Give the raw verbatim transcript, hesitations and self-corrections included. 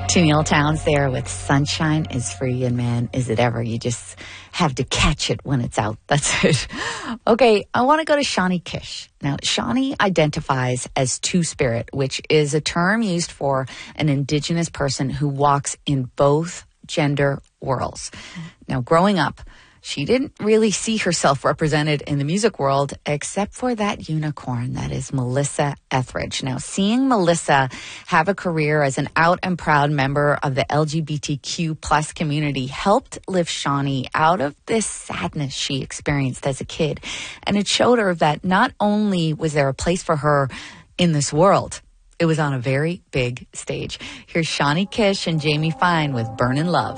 Neil Towns there with Sunshine is Free, and man, is it ever. You just have to catch it when it's out. That's it. Okay, I want to go to Shawnee Kish. Now, Shawnee identifies as Two-Spirit, which is a term used for an Indigenous person who walks in both gender worlds. Now, growing up, she didn't really see herself represented in the music world except for that unicorn that is Melissa Etheridge. Now, seeing Melissa have a career as an out and proud member of the L G B T Q plus community helped lift Shawnee out of this sadness she experienced as a kid. And it showed her that not only was there a place for her in this world, it was on a very big stage. Here's Shawnee Kish and Jamie Fine with Burnin' Love.